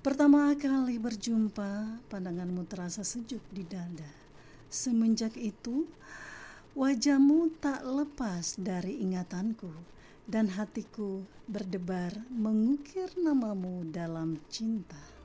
Pertama kali berjumpa, pandanganmu terasa sejuk di dada. Semenjak itu, wajahmu tak lepas dari ingatanku, dan hatiku berdebar mengukir namamu dalam cinta.